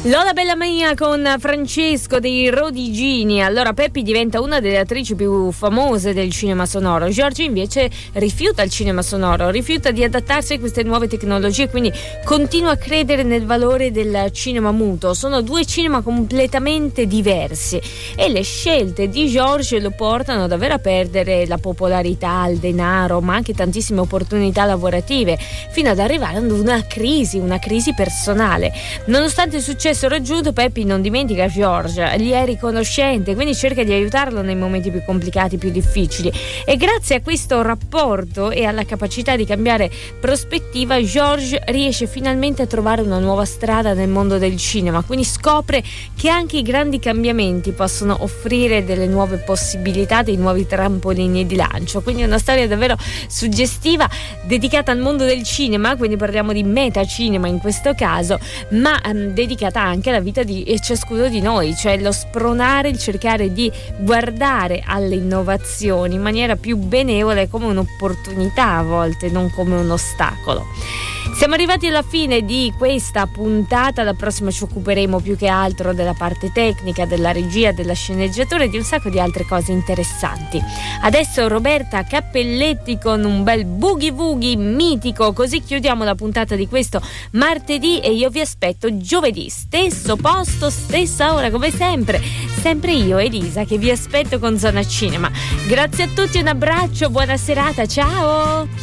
Lola Bella Mia con Francesco dei Rodigini. Allora Peppi diventa una delle attrici più famose del cinema sonoro. Giorgio invece rifiuta il cinema sonoro, rifiuta di adattarsi a queste nuove tecnologie, quindi continua a credere nel valore del cinema muto. Sono due cinema completamente diversi e le scelte di Giorgio lo portano davvero a perdere la popolarità, il denaro, ma anche tantissime opportunità lavorative, fino ad arrivare ad una crisi personale. Nonostante il successo raggiunto, Peppi non dimentica George, gli è riconoscente, quindi cerca di aiutarlo nei momenti più complicati, più difficili, e grazie a questo rapporto e alla capacità di cambiare prospettiva, George riesce finalmente a trovare una nuova strada nel mondo del cinema, quindi scopre che anche i grandi cambiamenti possono offrire delle nuove possibilità, dei nuovi trampolini di lancio. Quindi è una storia davvero suggestiva, dedicata al mondo del cinema, quindi parliamo di metacinema in questo caso, ma dedicata anche alla vita di ciascuno di noi, cioè lo spronare, il cercare di guardare alle innovazioni in maniera più benevola, come un'opportunità a volte, non come un ostacolo. Siamo arrivati alla fine di questa puntata, la prossima ci occuperemo più che altro della parte tecnica, della regia, della sceneggiatura e di un sacco di altre cose interessanti. Adesso Roberta Cappelletti con un bel boogie woogie mitico, così chiudiamo la puntata di questo martedì e io vi aspetto giovedì, stesso posto, stessa ora, come sempre io Elisa che vi aspetto con Zona Cinema. Grazie a tutti, un abbraccio, buona serata, ciao!